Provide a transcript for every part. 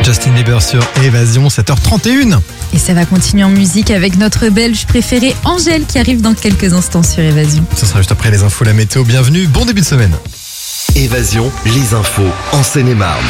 Justin Bieber sur Évasion, 7h31. Et ça va continuer en musique avec notre belge préférée Angèle qui arrive dans quelques instants sur Évasion. Ce sera juste après les infos, la météo. Bienvenue, bon début de semaine. Évasion, les infos en Seine-et-Marne.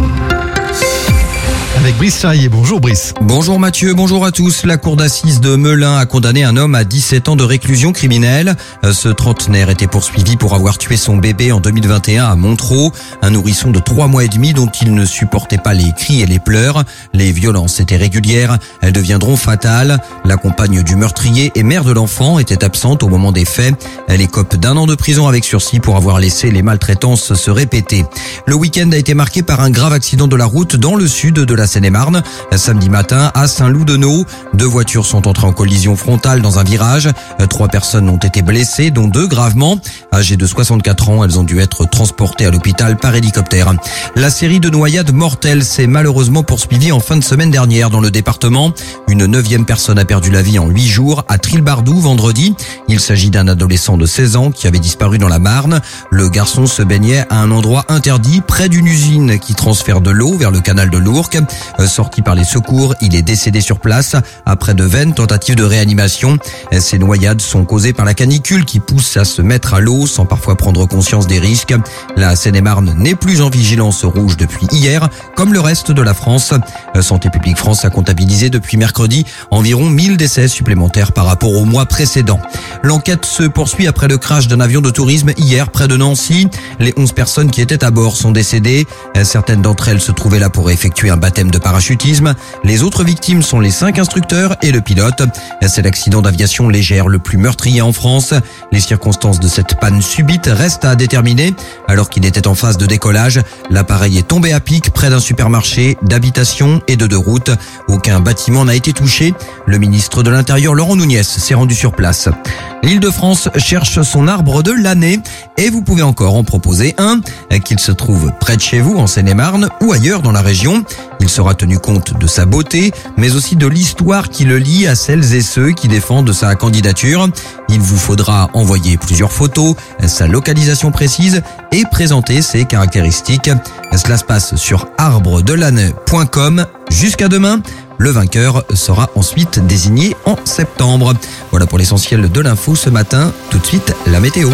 Avec Brice Charrier. Bonjour Brice. Bonjour Mathieu, bonjour à tous. La cour d'assises de Melun a condamné un homme à 17 ans de réclusion criminelle. Ce trentenaire était poursuivi pour avoir tué son bébé en 2021 à Montereau. Un nourrisson de 3 mois et demi dont il ne supportait pas les cris et les pleurs. Les violences étaient régulières. Elles deviendront fatales. La compagne du meurtrier et mère de l'enfant était absente au moment des faits. Elle écope d'1 an de prison avec sursis pour avoir laissé les maltraitances se répéter. Le week-end a été marqué par un grave accident de la route dans le sud de la Seine-et-Marne. Samedi matin, à Saint-Loup-de-Naut, 2 voitures sont entrées en collision frontale dans un virage. 3 personnes ont été blessées, dont 2 gravement. Âgées de 64 ans, elles ont dû être transportées à l'hôpital par hélicoptère. La série de noyades mortelles s'est malheureusement poursuivie en fin de semaine dernière dans le département. Une 9e personne a perdu la vie en 8 jours à Trilbardou vendredi. Il s'agit d'un adolescent de 16 ans qui avait disparu dans la Marne. Le garçon se baignait à un endroit interdit près d'une usine qui transfère de l'eau vers le canal de l'Ourcq. Sorti par les secours, il est décédé sur place après de vaines tentatives de réanimation. Ces noyades sont causées par la canicule qui pousse à se mettre à l'eau sans parfois prendre conscience des risques. La Seine-et-Marne n'est plus en vigilance rouge depuis hier, comme le reste de la France. Santé publique France a comptabilisé depuis mercredi environ 1000 décès supplémentaires par rapport au mois précédent. L'enquête se poursuit après le crash d'un avion de tourisme hier près de Nancy. Les 11 personnes qui étaient à bord sont décédées. Certaines d'entre elles se trouvaient là pour effectuer un baptême de parachutisme. Les autres victimes sont les 5 instructeurs et le pilote. C'est l'accident d'aviation légère le plus meurtrier en France. Les circonstances de cette panne subite restent à déterminer. Alors qu'il était en phase de décollage, l'appareil est tombé à pic près d'un supermarché, d'habitation et de 2 routes. Aucun bâtiment n'a été touché. Le ministre de l'Intérieur, Laurent Nunez, s'est rendu sur place. L'Île-de-France cherche son arbre de l'année et vous pouvez encore en proposer un, qu'il se trouve près de chez vous en Seine-et-Marne ou ailleurs dans la région. Il sera tenu compte de sa beauté, mais aussi de l'histoire qui le lie à celles et ceux qui défendent sa candidature. Il vous faudra envoyer plusieurs photos, sa localisation précise et présenter ses caractéristiques. Cela se passe sur arbredelannée.com jusqu'à demain. Le vainqueur sera ensuite désigné en septembre. Voilà pour l'essentiel de l'info ce matin. Tout de suite, la météo.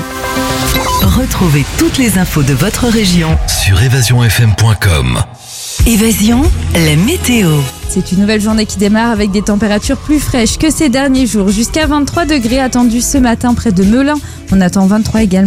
Retrouvez toutes les infos de votre région Sur évasionfm.com. Évasion, la météo. C'est une nouvelle journée qui démarre avec des températures plus fraîches que ces derniers jours. Jusqu'à 23 degrés attendus ce matin près de Melun. On attend 23 également.